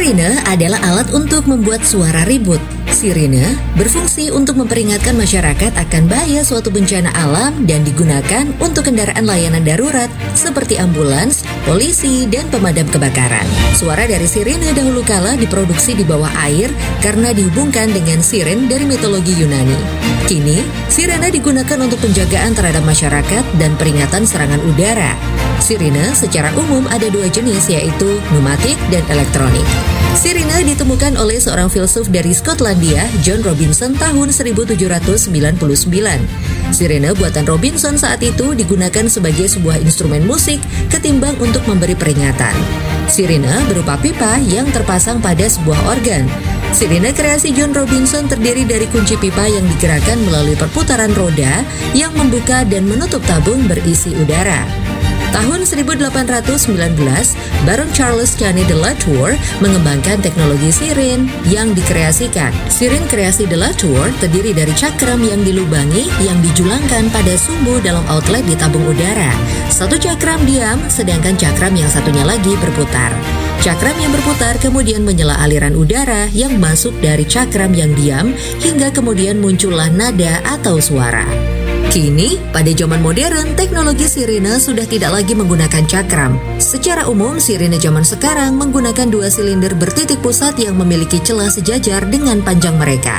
Sirine adalah alat untuk membuat suara ribut. Sirine berfungsi untuk memperingatkan masyarakat akan bahaya suatu bencana alam dan digunakan untuk kendaraan layanan darurat seperti ambulans, polisi, dan pemadam kebakaran. Suara dari sirine dahulu kala diproduksi di bawah air karena dihubungkan dengan siren dari mitologi Yunani. Kini, sirene digunakan untuk penjagaan terhadap masyarakat dan peringatan serangan udara. Sirine secara umum ada dua jenis, yaitu pneumatik dan elektronik. Sirine ditemukan oleh seorang filsuf dari Skotlandia, John Robinson tahun 1799. Sirine buatan Robinson saat itu digunakan sebagai sebuah instrumen musik ketimbang untuk memberi peringatan. Sirine berupa pipa yang terpasang pada sebuah organ. Sirine kreasi John Robinson terdiri dari kunci pipa yang digerakkan melalui perputaran roda yang membuka dan menutup tabung berisi udara. Tahun 1819, Baron Charles Cany de Latour mengembangkan teknologi siren yang dikreasikan. Siren kreasi de Latour terdiri dari cakram yang dilubangi yang dijulangkan pada sumbu dalam outlet di tabung udara. Satu cakram diam, sedangkan cakram yang satunya lagi berputar. Cakram yang berputar kemudian menyela aliran udara yang masuk dari cakram yang diam hingga kemudian muncullah nada atau suara. Kini, pada zaman modern, teknologi sirine sudah tidak lagi menggunakan cakram. Secara umum, sirine zaman sekarang menggunakan dua silinder bertitik pusat yang memiliki celah sejajar dengan panjang mereka.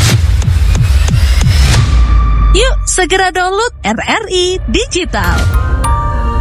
Yuk, segera download RRI Digital.